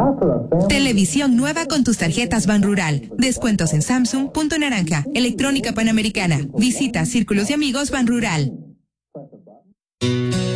Televisión nueva con tus tarjetas Banrural. Descuentos en Samsung, Punto Naranja, Electrónica Panamericana. Visita Círculos de Amigos Banrural.